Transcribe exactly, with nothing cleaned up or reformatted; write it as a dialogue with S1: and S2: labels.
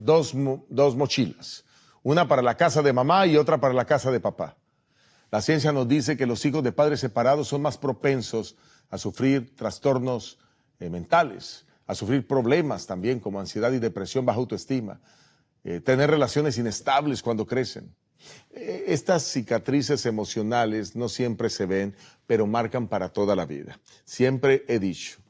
S1: dos, dos mochilas, una para la casa de mamá y otra para la casa de papá. La ciencia nos dice que los hijos de padres separados son más propensos a sufrir trastornos eh, mentales, a sufrir problemas también como ansiedad y depresión, baja autoestima, eh, tener relaciones inestables cuando crecen. Eh, estas cicatrices emocionales no siempre se ven, pero marcan para toda la vida. Siempre he dicho,